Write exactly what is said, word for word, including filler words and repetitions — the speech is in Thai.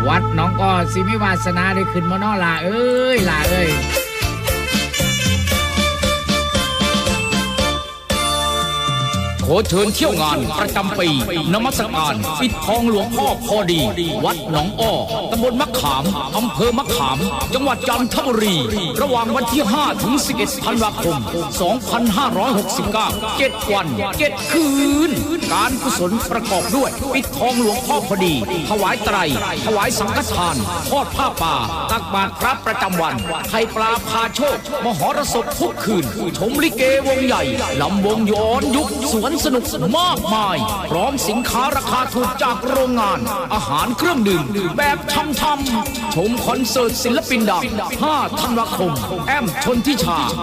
วัดน้องก็สิมิวาสนาได้ขึ้นมานอลาเอ้ยลาเอ้ยขอเชิญเที่ยวงานประจำปีนมัสการปิดทองหลวงพ่อพอดีวัดหนองอ้อตำบลมะขามอำเภอมะขามจังหวัดจันทบุรีระหว่างวันที่ห้าถึงสิบเอ็ดธันวาคมสองพันห้าร้อยหกสิบเก้า เจ็ดวันเจ็ดคืนการกุศลประกอบด้วยปิดทองหลวงพ่อพอดีถวายไตรถวายสังฆทานทอดผ้าป่าตักบาตรพระประจำวันไข่ปลาพาโชคมหรสพทุกคืนชมลิเกวงใหญ่ลำวงย้อนยุคสวนสนุกมากมายพร้อมสินค้าราคาถูกจากโรงงานอาหารเครื่องดื่มแบบช่ำๆชมคอนเสิร์ตศิลปินดังห้าธันวาคมแอมชนทิชา